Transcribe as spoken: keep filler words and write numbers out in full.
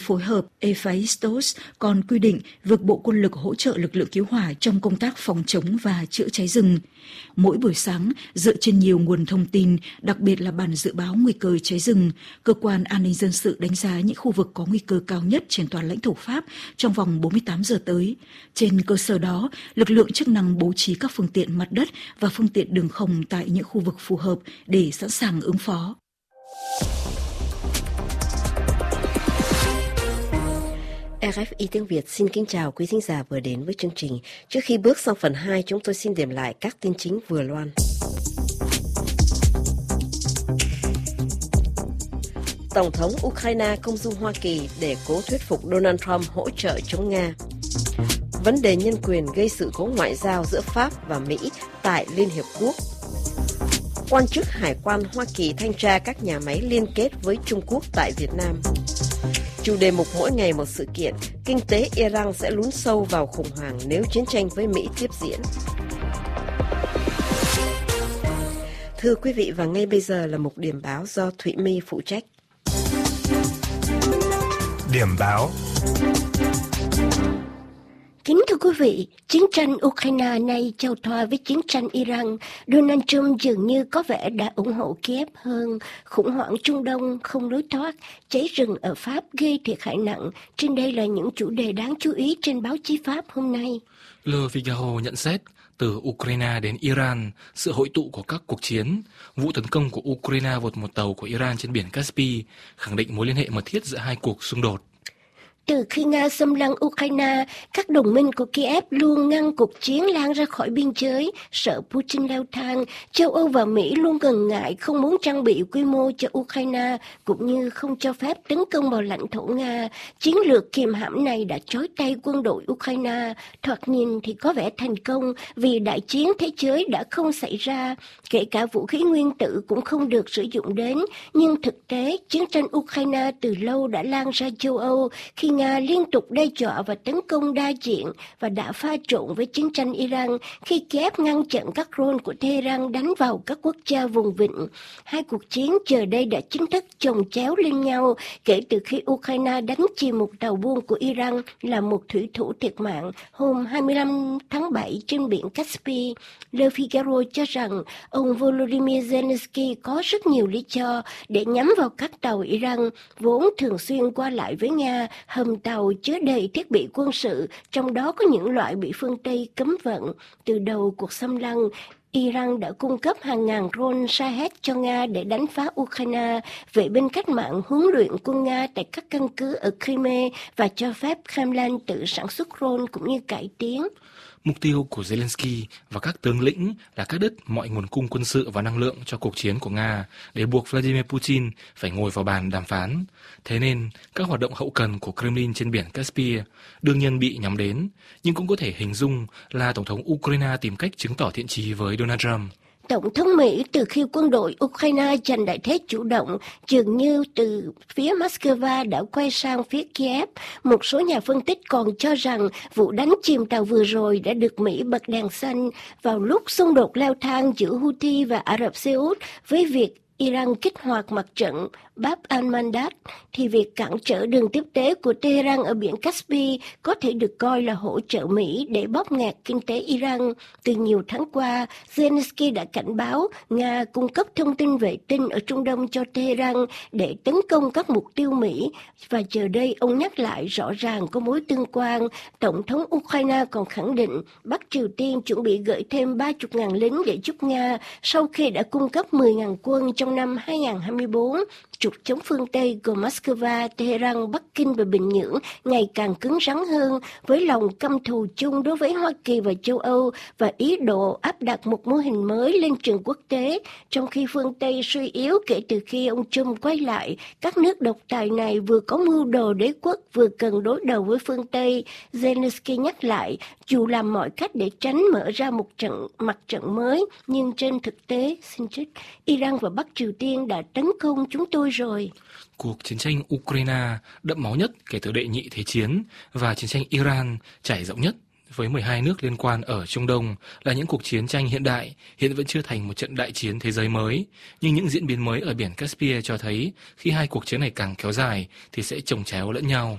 phối hợp Hephaistos còn quy định việc bộ quân lực hỗ trợ lực lượng cứu hỏa trong công tác phòng chống và chữa cháy rừng. Mỗi buổi sáng, dựa trên nhiều nguồn thông tin, đặc biệt là bản dự báo nguy cơ cháy rừng, cơ quan an ninh dân sự đánh giá những khu vực có nguy cơ cao nhất trên toàn lãnh thổ Pháp trong vòng bốn mươi tám giờ tới. Trên cơ sở đó, lực lượng chức năng bố trí các phương tiện mặt đất và phương tiện đường không tại những khu vực phù hợp để sẵn sàng ứng phó. rờ ép i tiếng Việt xin kính chào quý thính giả vừa đến với chương trình. Trước khi bước sang phần hai, chúng tôi xin điểm lại các tin chính vừa loan. Tổng thống Ukraine công du Hoa Kỳ để cố thuyết phục Donald Trump hỗ trợ chống Nga. Vấn đề nhân quyền gây sự cố ngoại giao giữa Pháp và Mỹ tại Liên Hiệp Quốc. Quan chức Hải quan Hoa Kỳ thanh tra các nhà máy liên kết với Trung Quốc tại Việt Nam. Chủ đề mục mỗi ngày một sự kiện, kinh tế Iran sẽ lún sâu vào khủng hoảng nếu chiến tranh với Mỹ tiếp diễn. Thưa quý vị, và ngay bây giờ là mục điểm báo do Thụy My phụ trách. Điểm báo. Kính thưa quý vị, chiến tranh Ukraine nay giao thoa với chiến tranh Iran, Donald Trump dường như có vẻ đã ủng hộ Kiev hơn. Khủng hoảng Trung Đông không lối thoát, cháy rừng ở Pháp gây thiệt hại nặng. Trên đây là những chủ đề đáng chú ý trên báo chí Pháp hôm nay. Le Figaro nhận xét, từ Ukraine đến Iran, sự hội tụ của các cuộc chiến, vụ tấn công của Ukraine vượt một tàu của Iran trên biển Caspi, khẳng định mối liên hệ mật thiết giữa hai cuộc xung đột. Từ khi Nga xâm lăng Ukraine, các đồng minh của Kiev luôn ngăn cuộc chiến lan ra khỏi biên giới, sợ Putin leo thang. Châu Âu và Mỹ luôn ngần ngại không muốn trang bị quy mô cho Ukraine, cũng như không cho phép tấn công vào lãnh thổ Nga. Chiến lược kiềm hãm này đã trói tay quân đội Ukraine. Thoạt nhìn thì có vẻ thành công vì đại chiến thế giới đã không xảy ra, kể cả vũ khí nguyên tử cũng không được sử dụng đến. Nhưng thực tế, chiến tranh Ukraine từ lâu đã lan ra châu Âu khi Nga liên tục đe dọa và tấn công đa diện và đã pha trộn với chiến tranh Iran khi Kiev ngăn chặn các drone của Tehran đánh vào các quốc gia vùng vịnh. Hai cuộc chiến giờ đây đã chính thức chồng chéo lên nhau kể từ khi Ukraine đánh chìm một tàu buôn của Iran là một thủy thủ thiệt mạng hôm hai mươi lăm tháng bảy trên biển Caspi. Le Figaro cho rằng ông Volodymyr Zelensky có rất nhiều lý do để nhắm vào các tàu Iran vốn thường xuyên qua lại với Nga, hầm tàu chứa đầy thiết bị quân sự, trong đó có những loại bị phương Tây cấm vận. Từ đầu cuộc xâm lăng, Iran đã cung cấp hàng ngàn drone Shahed cho Nga để đánh phá Ukraine, vệ binh cách mạng huấn luyện quân Nga tại các căn cứ ở Crimea và cho phép Kremlin tự sản xuất drone cũng như cải tiến. Mục tiêu của Zelensky và các tướng lĩnh là cắt đứt mọi nguồn cung quân sự và năng lượng cho cuộc chiến của Nga để buộc Vladimir Putin phải ngồi vào bàn đàm phán. Thế nên, các hoạt động hậu cần của Kremlin trên biển Caspia đương nhiên bị nhắm đến, nhưng cũng có thể hình dung là Tổng thống Ukraine tìm cách chứng tỏ thiện chí với Donald Trump. Tổng thống Mỹ từ khi quân đội Ukraine giành đại thế chủ động, dường như từ phía Moscow đã quay sang phía Kiev. Một số nhà phân tích còn cho rằng vụ đánh chìm tàu vừa rồi đã được Mỹ bật đèn xanh vào lúc xung đột leo thang giữa Houthi và Ả Rập Xê Út với việc Iran kích hoạt mặt trận Bab al-Mandab, thì việc cản trở đường tiếp tế của Tehran ở biển Caspi có thể được coi là hỗ trợ Mỹ để bóp nghẹt kinh tế Iran. Từ nhiều tháng qua, Zelensky đã cảnh báo Nga cung cấp thông tin vệ tinh ở Trung Đông cho Tehran để tấn công các mục tiêu Mỹ, và giờ đây ông nhắc lại rõ ràng có mối tương quan. Tổng thống Ukraine còn khẳng định Bắc Triều Tiên chuẩn bị gửi thêm ba mươi nghìn lính để giúp Nga sau khi đã cung cấp mười nghìn quân trong năm hai không hai tư. Trục chống phương Tây gồm Moscow, Tehran, Bắc Kinh và Bình Nhưỡng ngày càng cứng rắn hơn, với lòng căm thù chung đối với Hoa Kỳ và châu Âu và ý đồ áp đặt một mô hình mới lên trường quốc tế. Trong khi phương Tây suy yếu kể từ khi ông Trump quay lại, các nước độc tài này vừa có mưu đồ đế quốc vừa cần đối đầu với phương Tây. Zelensky nhắc lại, dù làm mọi cách để tránh mở ra một trận mặt trận mới, nhưng trên thực tế, xin trích, Iran và Bắc Triều Tiên đã tấn công chúng tôi rồi. Cuộc chiến tranh Ukraine đẫm máu nhất kể từ đệ nhị thế chiến và chiến tranh Iran trải rộng nhất với mười hai nước liên quan ở Trung Đông là những cuộc chiến tranh hiện đại, hiện vẫn chưa thành một trận đại chiến thế giới mới. Nhưng những diễn biến mới ở biển Caspia cho thấy khi hai cuộc chiến này càng kéo dài thì sẽ chồng chéo lẫn nhau.